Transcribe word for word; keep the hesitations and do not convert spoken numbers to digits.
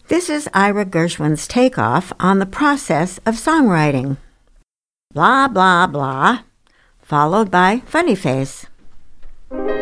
This is Ira Gershwin's takeoff on the process of songwriting. Blah, blah, blah, followed by funny face.